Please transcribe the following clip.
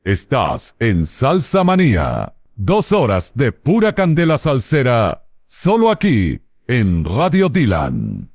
Estás en Salsa Manía. 2 horas de pura candela salsera. Solo aquí, en Radio Dylan.